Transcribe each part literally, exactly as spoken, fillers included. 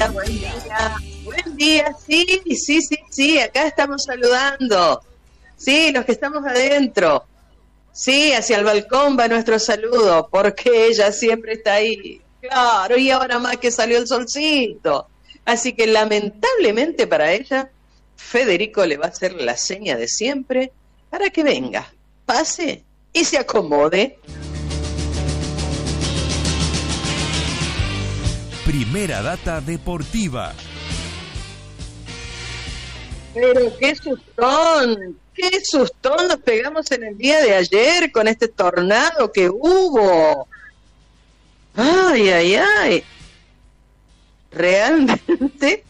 día, buen día. Buen día, sí, sí, sí, sí, acá estamos saludando. Sí, los que estamos adentro. Sí, hacia el balcón va nuestro saludo, porque ella siempre está ahí. Claro, y ahora más que salió el solcito. Así que lamentablemente para ella, Federico le va a hacer la seña de siempre para que venga, pase y se acomode. Primera data deportiva. Pero qué sustón, qué sustón nos pegamos en el día de ayer con este tornado que hubo. Ay, ay, ay. Realmente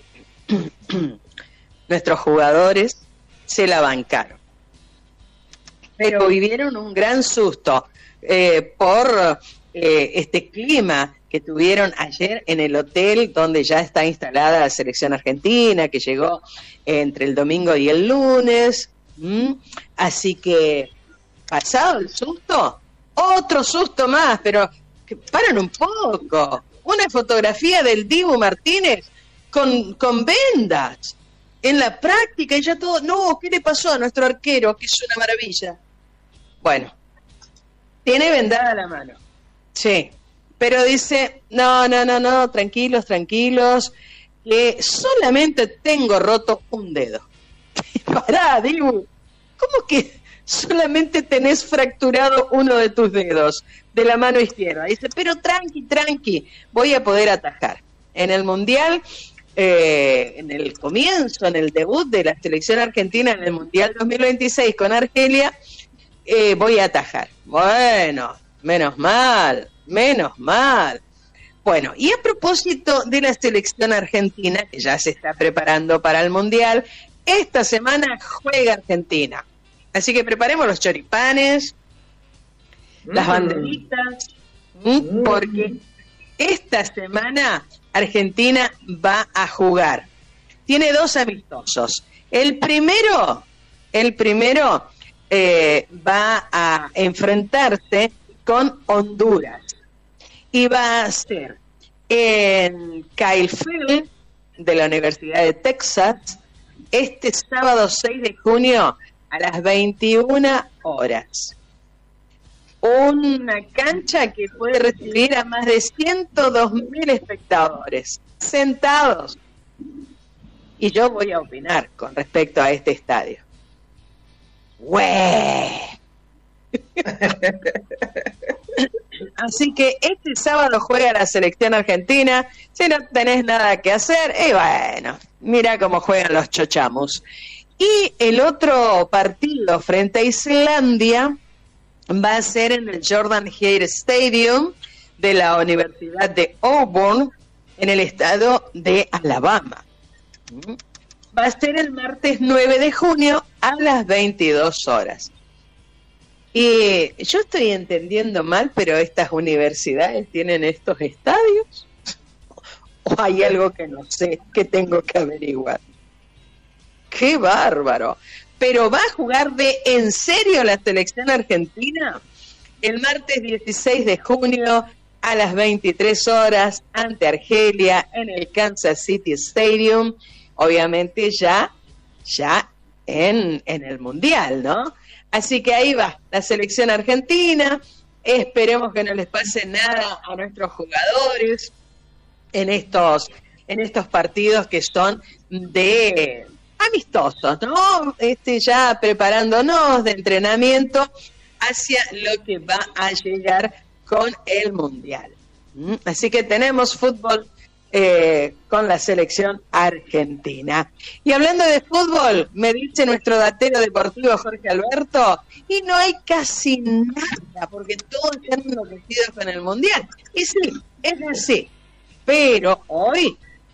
nuestros jugadores se la bancaron. Pero vivieron un gran susto eh, por eh, este clima que tuvieron ayer en el hotel donde ya está instalada la selección argentina, que llegó entre el domingo y el lunes. ¿Mm? Así que, pasado el susto, otro susto más, pero que paren un poco. Una fotografía del Dibu Martínez con, con vendas en la práctica y ya todo. No, ¿qué le pasó a nuestro arquero? Que es una maravilla. Bueno, tiene vendada la mano. Sí. Pero dice, no, no, no, no, tranquilos, tranquilos, que solamente tengo roto un dedo. Pará, Dibu, ¿cómo que solamente tenés fracturado uno de tus dedos de la mano izquierda? Dice, pero tranqui, tranqui, voy a poder atajar. En el Mundial, eh, en el comienzo, en el debut de la selección argentina en el Mundial dos mil veintiséis con Argelia, eh, voy a atajar. Bueno, menos mal. Menos mal. Bueno, y a propósito de la selección argentina, que ya se está preparando para el Mundial, esta semana juega Argentina. Así que preparemos los choripanes, mm. las banderitas, mm. porque esta semana Argentina va a jugar. Tiene dos amistosos. El primero, el primero eh, va a enfrentarse con Honduras. Y va a ser en Kyle Field de la Universidad de Texas este sábado seis de junio a las veintiuna horas. Una cancha que puede recibir a más de ciento dos mil espectadores sentados. Y yo voy a opinar con respecto a este estadio. ¡Güey! Así que este sábado juega la selección argentina. Si no tenés nada que hacer, y bueno, mira cómo juegan los chochamos. Y el otro partido frente a Islandia va a ser en el Jordan Hare Stadium de la Universidad de Auburn, en el estado de Alabama. Va a ser el martes nueve de junio a las veintidós horas. Y yo estoy entendiendo mal, pero estas universidades tienen estos estadios. ¿O hay algo que no sé, que tengo que averiguar? ¡Qué bárbaro! Pero ¿va a jugar de en serio la selección argentina? El martes dieciséis de junio a las veintitrés horas ante Argelia en el Kansas City Stadium. Obviamente ya, ya en, en el Mundial, ¿no? Así que ahí va, la selección argentina. Esperemos que no les pase nada a nuestros jugadores en estos, en estos partidos que son de amistosos, ¿no? Este, ya preparándonos de entrenamiento hacia lo que va a llegar con el Mundial. ¿Mm? Así que tenemos fútbol Eh, con la selección argentina. Y hablando de fútbol, me dice nuestro datero deportivo Jorge Alberto, y no hay casi nada, porque todos están enloquecidos con el Mundial. Y sí, es así. Pero hoy,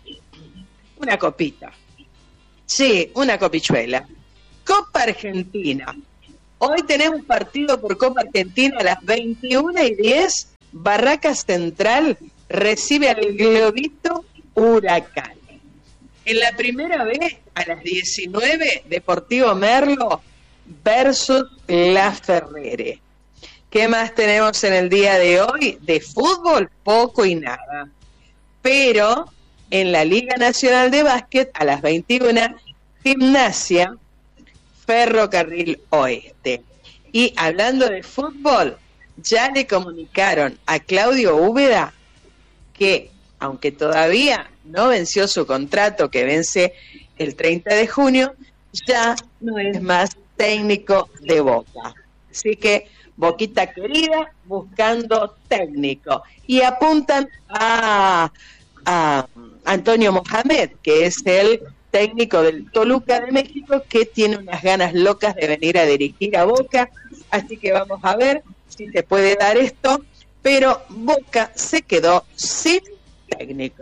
una copita. Sí, una copichuela. Copa Argentina. Hoy tenemos partido por Copa Argentina a las veintiuna y diez. Barracas Central recibe al Globito Huracán. En la primera vez, a las diecinueve, Deportivo Merlo versus La Ferrere. ¿Qué más tenemos en el día de hoy? De fútbol, poco y nada. Pero En la Liga Nacional de Básquet, a las veintiuna, Gimnasia, Ferrocarril Oeste. Y hablando de fútbol, ya le comunicaron a Claudio Úbeda que, aunque todavía no venció su contrato, que vence el treinta de junio, ya no es más técnico de Boca. Así que Boquita querida buscando técnico. Y apuntan a, a Antonio Mohamed, que es el técnico del Toluca de México, que tiene unas ganas locas de venir a dirigir a Boca. Así que vamos a ver si se puede dar esto. Pero Boca se quedó sin técnico.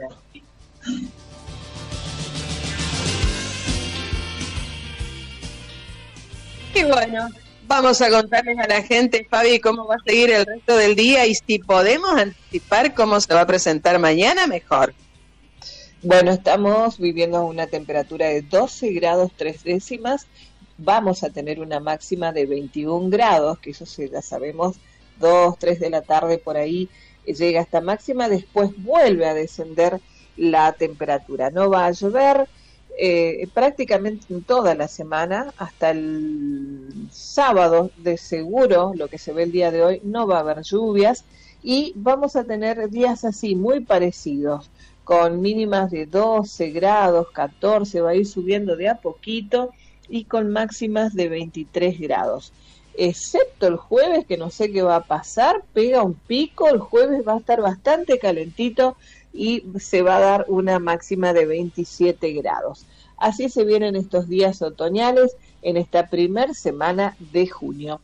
Y bueno, vamos a contarles a la gente, Fabi, cómo va a seguir el resto del día y si podemos anticipar cómo se va a presentar mañana, mejor. Bueno, estamos viviendo una temperatura de doce grados tres décimas. Vamos a tener una máxima de veintiún grados, que eso sí, ya sabemos, dos, tres de la tarde por ahí llega esta máxima. Después vuelve a descender la temperatura. No va a llover eh, prácticamente en toda la semana, hasta el sábado de seguro, lo que se ve el día de hoy, no va a haber lluvias y vamos a tener días así muy parecidos, con mínimas de doce grados, catorce, va a ir subiendo de a poquito y con máximas de veintitrés grados. Excepto el jueves, que no sé qué va a pasar, pega un pico, el jueves va a estar bastante calentito y se va a dar una máxima de veintisiete grados. Así se vienen estos días otoñales en esta primer semana de junio.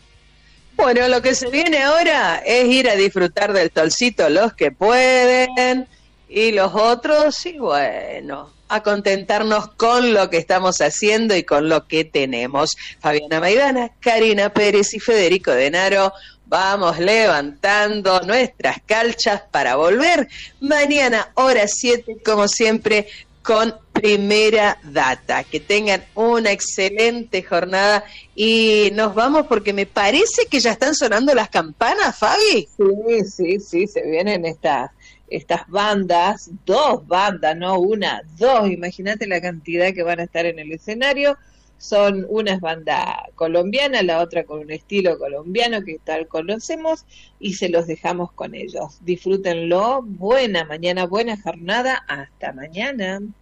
Bueno, lo que se viene ahora es ir a disfrutar del solcito los que pueden y los otros, y bueno, a contentarnos con lo que estamos haciendo y con lo que tenemos. Fabiana Maidana, Karina Pérez y Federico Denaro, vamos levantando nuestras calchas para volver mañana, hora siete, como siempre, con Primera Data. Que tengan una excelente jornada y nos vamos porque me parece que ya están sonando las campanas, Fabi. Sí, sí, sí, se vienen estas estas bandas, dos bandas, no una, dos, imagínate la cantidad que van a estar en el escenario. Son unas bandas colombianas, la otra con un estilo colombiano que tal conocemos, y se los dejamos con ellos. Disfrútenlo, buena mañana, buena jornada, hasta mañana.